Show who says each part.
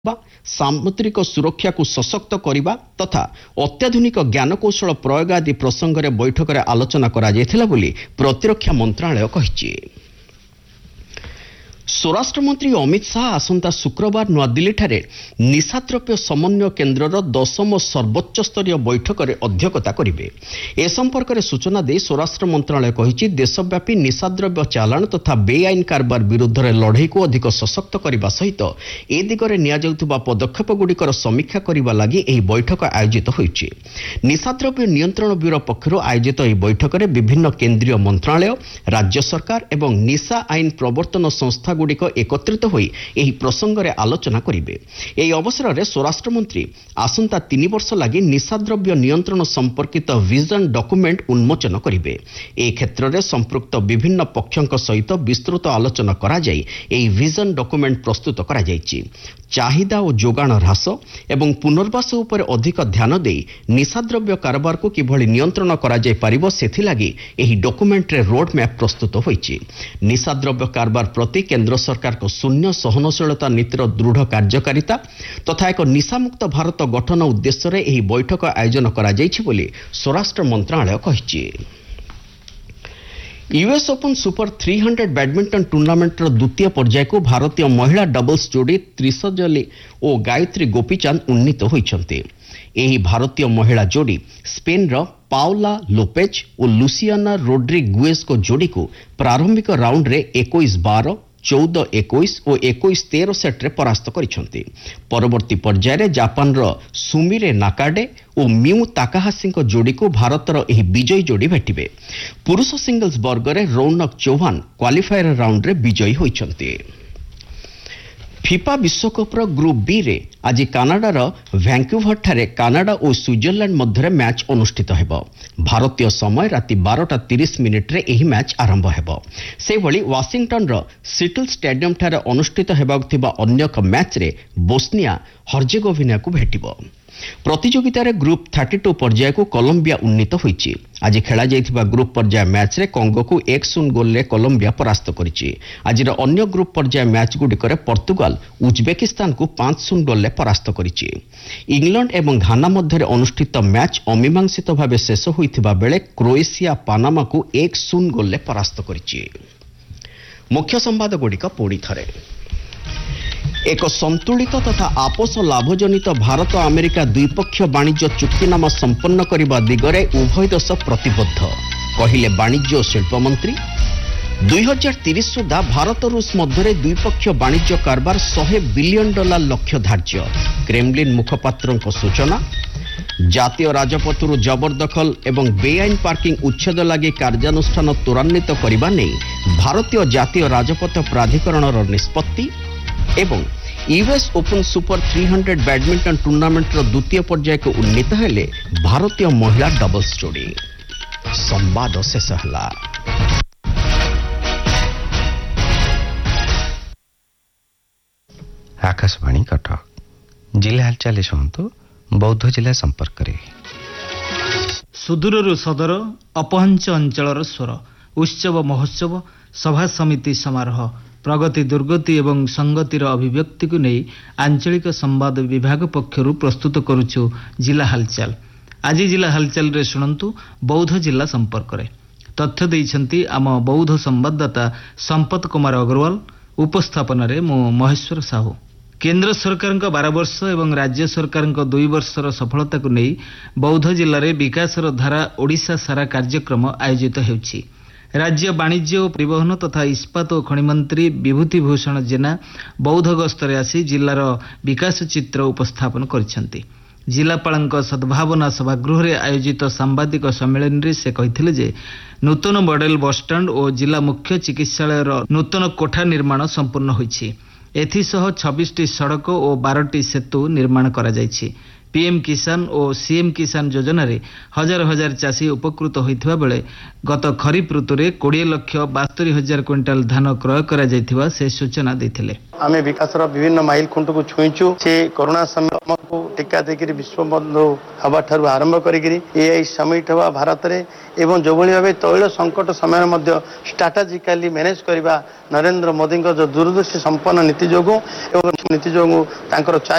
Speaker 1: सामुद्रिक सुरक्षा को सशक्त करने तथा अत्याधुनिक ज्ञानकौशल प्रयोग आदि प्रसंग में बैठक में आलोचना करा प्रतिरक्षा मंत्रालय कहिछि। स्वराष्ट्र मंत्री अमित शाह आसंता शुक्रवार नुआदिल्ली ठारे निशाद्रव्य समन्वय केन्द्रर 10म सर्वोच्च स्तरीय बैठक में अध्यक्षता करेंगे। ए संपर्क में सूचना दे स्वराष्ट्र मंत्रालय कहिछि देशव्यापी निशाद्रव्य चालाण तथा बेआईन कारबार विरुद्ध लड़ई को अधिक सशक्त करने सहित ए दिगरे नियाजाउथुबा पदक्षेप गुड़िकर समीक्षा करने लगी एही बैठक आयोजित होइछि। निशाद्रव्य नियंत्रण ब्यूरो पक्षरु आयोजित एही बैठक में विभिन्न केन्द्रीय मंत्रालय, राज्य सरकार एवं निशा आईन प्रवर्तन संस्था गुड़िक एकत्रित होई एही प्रसंग में आलोचना करिवे। एही अवसर में स्वराष्ट्र मंत्री आसंता 3 वर्ष लगी निशाद्रव्य नियंत्रण संपर्कित विजन डॉक्यूमेंट उन्मोचन करिवे। ए क्षेत्र में संपृक्त विभिन्न पक्षों सहित विस्तृत आलोचना करा जाई एही विजन डॉक्यूमेंट प्रस्तुत करा जायछि। चाहिदा और जोगाण ह्रास एवं पुनर्वास उपर अधिक ध्यान देई निशाद्रव्य कारबार को किभली नियंत्रण करा जाय परिबो सेथिलागी एही डॉक्यूमेंट रे रोड मैप प्रस्तुत होइछि। निशाद्रव्य कारबार प्रति केंद्र सरकार को शून्य सहनशीलता नीतिर दृढ़ कार्यकारिता तथा एक निशामुक्त भारत गठन उद्देश्य रे एही बैठक आयोजन करा जायछि बोली स्वराष्ट्र मंत्रालय कहिछि। यूएस ओपन सुपर 300 बैडमिंटन टूर्नामेंटर द्वितीय पर्याय को भारतीय महिला डबल्स जोड़ी त्रिशजली और गायत्री गोपीचांद उन्नीत होइछन्ते। एही भारतीय महिला जोड़ी स्पेन रो पाओला लोपेज और लुसियाना रोड्रिगुएज को जोड़ी को प्रारंभिक राउंड रे 21-12, 14-21 और 21-13 सेट रे परास्त करिसन्ते। परवर्ती पर्याय रे जापान रो सुमिरे नाकाडे और मियू ताकाहाशी को जोड़ी को भारतर एही विजयी जोड़ी भेटिबे। पुरुष सिंगल्स वर्ग रे रौनक चौहान क्वालिफायर राउंड रे विजयी होइछन्ते। फिफा विश्वकप ग्रुप बी रे आज कानाडार वैंकूवर ठारे कानाडा और स्विट्जरलैंड मध्य मैच अनुष्ठित हेब। भारतीय समय राति 12:30 रे एही मैच आरंभ हेब। से भली वाशिंगटन रो सिटल स्टेडियम ठारे अनुष्ठित हेबाक थिबा अन्य एक मैच रे बोस्निया हर्जेगोविना को भेटिबो। प्रतियोगितार ग्रुप 32 पर्याय को कोलंबिया उन्नीत होइछि। आज खेला जाइथिबा ग्रुप पर्याय मैच रे कांगो को 1-0 गोल रे कोलंबिया परास्त करिछि। आज अन्य ग्रुप पर्याय मैच गुडिकर पोर्तुगाल उज्बेकिस्तान को 5-0 गोल रे परास्त करिछि। इंग्लैंड एवं घाना मध्य अनुष्ठित मैच अमीमांसित भावे शेष होइथिबा बेले क्रोएशिया पानामा को 1-0 गोल रे परास्त करिछि। मुख्य संवाद गुडिक पुणी थरे एक संतुलित तथा आपस लाभजनित भारत अमेरिका द्विपक्षीय वाणिज्य चुक्तिनामा संपन्न करने दिगरे उभय देश प्रतिबद्ध कहिले वाणिज्य और शिल्प मंत्री। 2030 सुधा भारत रूस मध्य द्विपक्षीय वाणिज्य कारबार $100 बिलियन लक्ष्य धार्य क्रेमलिन मुखपात्रों सूचना। जातीय राजपथर जबरदखल एवं बेआईन पार्किंग उच्छेद लगी कार्यानुष्ठान त्वरान्वित करने नहीं भारतीय जातीय राजपथ प्राधिकरण निष्पत्ति एवं US open super 300 badminton tournament द्वितीय पर्याय को उन्नीत हेले भारतीय महिला डबल्स जोड़ी। संवाद शेष हला।
Speaker 2: आकाशवाणी कटक जिला हालचाल शुणु बौद्ध जिला संपर्क रे
Speaker 3: सुदूर सदर अपहंच अंचल स्वर उत्सव महोत्सव सभा समिति समारोह प्रगति दुर्गति एवं संगतिर अभिव्यक्ति को नहीं आंचलिक संवाद विभाग पक्षरु प्रस्तुत करुछु जिला हालचाल। आज जिला हालचाल रे शुणंतु बौद्ध जिला संपर्क रे तथ्य दैछंती आम बौद्ध संवाददाता संपत कुमार अग्रवाल। उपस्थापन रे मो महेश्वर साहू। केंद्र सरकार 12 वर्ष एवं राज्य सरकार 2 वर्षर सफलता को नहीं बौद्ध जिले में विकासर धारा ओडिशा सारा कार्यक्रम आयोजित हेउछि। राज्य वाणिज्य और परिवहन तथा इस्पात और खनि मंत्री विभूति भूषण जेना बौद्ध गस्तरे आसी जिलार विकास चित्र उपस्थापन करिसेंति। जिलापालଙ୍କ सद्भावना सभागृह रे आयोजित सांबादिक सम्मेलन रे से कहिथिले जे नूतन मॉडल बसस्टैंड और जिला मुख्य चिकित्सालय नूतन कोठा निर्माण संपूर्ण होइछि। एथिसह 26टी सड़क और 12टी सेतु निर्माण करा जाइछि। पीएम किसान और सीएम किसान योजना रे हजार हजार चाषी उपकृत होइथिबा बेले गत खरीफ ऋतु रे 20,72,000 क्विंटाल धान क्रय करा जाइथिबा से सूचना दैथिले।
Speaker 4: आमे विकासर विभिन्न माइल खुंट को छुईचु से कोरोना समय को टीका देकरी विश्व बंधु हवा ठारू आरंभ करिकरी एआई समिट हवा भारत रे एवं जो भली भाबे तैल संकट समय मध्य स्ट्रैटेजिकली मैनेज करबा नरेंद्र मोदी जो दूरदृष्टि संपन्न नीति जोगु एवं नीति जोगु तांकर